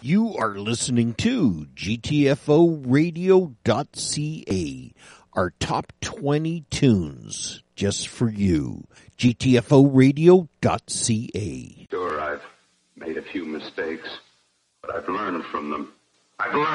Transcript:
You are listening to GTFOradio.ca, our top 20 tunes just for you. GTFOradio.ca. Sure, I've made a few mistakes, but I've learned from them. I've learned.